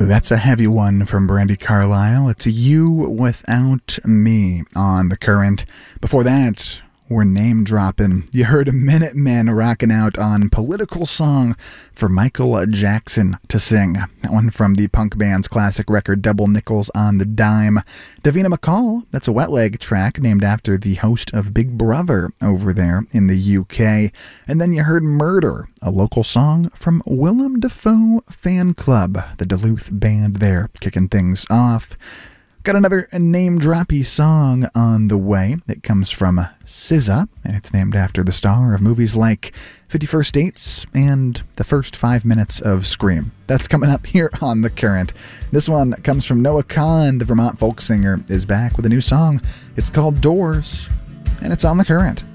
That's a heavy one from Brandi Carlile. It's You Without Me on The Current. Before that, we're name dropping. You heard a Minutemen rocking out on Political Song for Michael Jackson to sing. That one from the punk band's classic record Double Nickels on the Dime. Davina McCall, that's a Wet Leg track named after the host of Big Brother over there in the UK. And then you heard Murder, a local song from Willem Dafoe Fan Club, the Duluth band there, kicking things off. Got another name-droppy song on the way. It comes from SZA, and it's named after the star of movies like 51st Dates and the first 5 minutes of Scream. That's coming up here on The Current. This one comes from Noah Kahan, the Vermont folk singer, is back with a new song. It's called Doors, and it's on The Current.